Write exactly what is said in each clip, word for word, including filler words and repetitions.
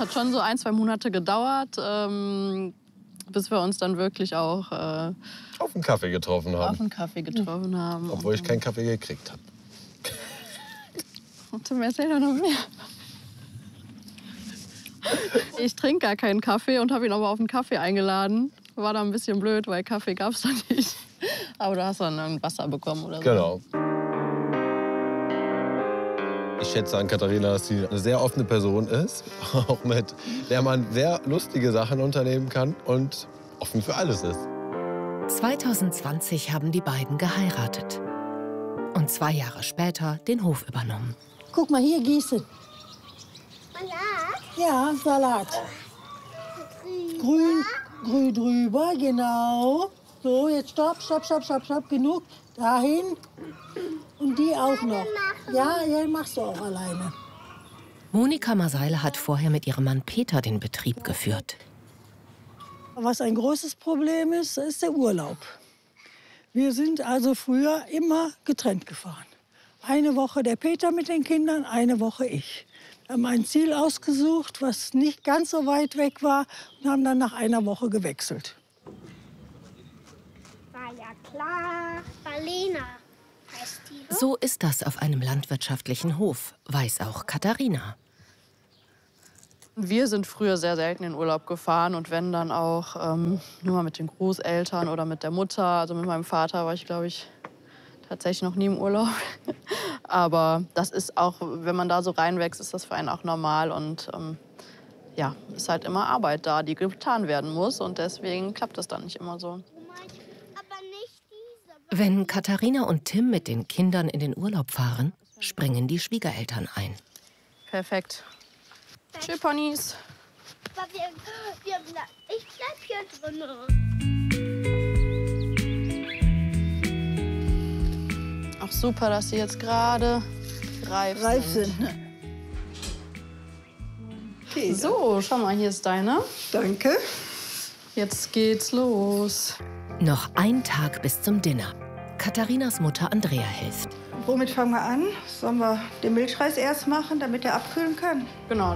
hat schon so ein, zwei Monate gedauert, ähm, bis wir uns dann wirklich auch äh, auf einen Kaffee getroffen haben. Auf einen Kaffee getroffen haben. Obwohl ich keinen Kaffee gekriegt habe. Tim, erzähl doch noch mehr. Ich trinke gar keinen Kaffee und habe ihn aber auf einen Kaffee eingeladen. War da ein bisschen blöd, weil Kaffee gab es da nicht. Aber du hast dann ein Wasser bekommen oder so. Genau. Ich schätze an Katharina, dass sie eine sehr offene Person ist, auch mit der man sehr lustige Sachen unternehmen kann und offen für alles ist. zwanzig zwanzig haben die beiden geheiratet und zwei Jahre später den Hof übernommen. Guck mal, hier gießen. Salat? Ja, Salat. Grün, grün drüber, genau. So, jetzt stopp, stopp, stopp, stopp, stopp, genug. Dahin. Und die auch noch. Ja, ja, machst du auch alleine. Monika Maseile hat vorher mit ihrem Mann Peter den Betrieb geführt. Was ein großes Problem ist, ist der Urlaub. Wir sind also früher immer getrennt gefahren. Eine Woche der Peter mit den Kindern, eine Woche ich. Wir haben ein Ziel ausgesucht, was nicht ganz so weit weg war, und haben dann nach einer Woche gewechselt. War ja klar. Marlena heißt die. So ist das auf einem landwirtschaftlichen Hof, weiß auch Katharina. Wir sind früher sehr selten in Urlaub gefahren und wenn dann auch ähm, nur mal mit den Großeltern oder mit der Mutter. Also mit meinem Vater war ich, glaube ich, tatsächlich noch nie im Urlaub. Aber das ist auch, wenn man da so reinwächst, ist das für einen auch normal. Und ähm, ja, ist halt immer Arbeit da, die getan werden muss. Und deswegen klappt das dann nicht immer so. Aber nicht diese. Wenn Katharina und Tim mit den Kindern in den Urlaub fahren, springen die Schwiegereltern ein. Perfekt. Tschüss, Ponys. Aber wir, wir, ich bleib hier drinnen. Auch super, dass sie jetzt gerade reif, Reif sind. sind. Okay, So, schau mal, hier ist deine. danke. Jetzt geht's los. Noch ein Tag bis zum Dinner. Katharinas Mutter Andrea hilft. Womit fangen wir an? Sollen wir den Milchreis erst machen, damit er abkühlen kann? Genau.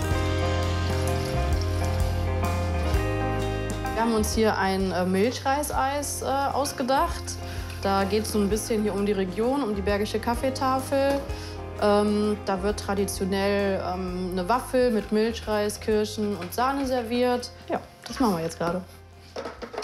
Wir haben uns hier ein äh, Milchreiseis äh, ausgedacht. Da geht es so ein bisschen hier um die Region, um die Bergische Kaffeetafel. Ähm, da wird traditionell ähm, eine Waffel mit Milchreis, Kirschen und Sahne serviert. Ja, das machen wir jetzt gerade.